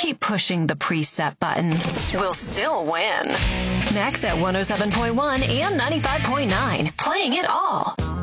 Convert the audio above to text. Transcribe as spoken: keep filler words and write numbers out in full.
keep pushing the preset button. We'll still win. Max at one oh seven point one and ninety-five point nine. Playing it all.